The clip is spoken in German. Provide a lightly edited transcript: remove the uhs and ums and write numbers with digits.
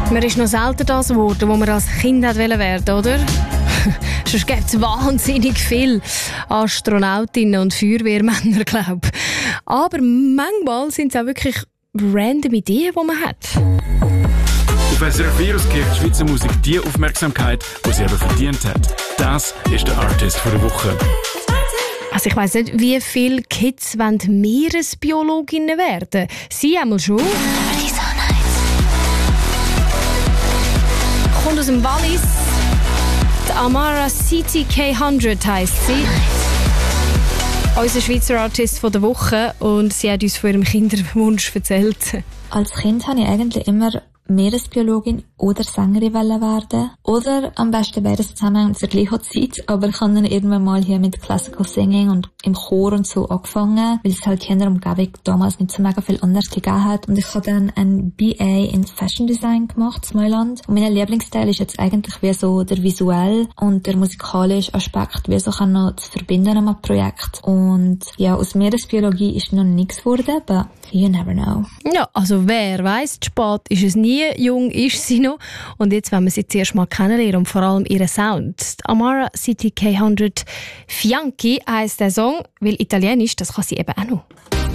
Man ist noch selten das geworden, was man als Kind werden wollte, oder? Sonst gibt es wahnsinnig viele Astronautinnen und Feuerwehrmänner, glaube ich. Aber manchmal sind es auch wirklich random Ideen, die man hat. Auf SRF Virus gibt die Schweizer Musik die Aufmerksamkeit, die sie eben verdient hat. Das ist der Artist der Woche. Also ich weiss nicht, wie viele Kids Meeresbiologinnen werden. Sie einmal schon. Kommt aus dem Wallis. Die Amara CTK100 heisst sie. Unser Schweizer Artist der Woche. Und sie hat uns von ihrem Kinderwunsch erzählt. Als Kind habe ich eigentlich immer Meeresbiologin oder Sängerin werden. Oder am besten beides zusammen zur gleichen Zeit. Aber ich habe dann irgendwann mal hier mit Classical Singing und im Chor und so angefangen, weil es halt hier in der Umgebung damals nicht so mega viel anders gegeben hat. Und ich habe dann ein BA in Fashion Design gemacht in Neuland. Und mein Lieblingsteil ist jetzt eigentlich wie so der visuelle und der musikalische Aspekt, wie so kann noch zu verbinden am Projekt. Und ja, aus Meeresbiologie ist noch nichts geworden, aber you never know. Ja, also wer weiss, spät ist es nie, jung ist sie noch. Und jetzt wollen wir sie zuerst mal kennenlernen und vor allem ihren Sound. Amara CTK100 Fianchi heisst der Song, weil Italienisch, das kann sie eben auch noch.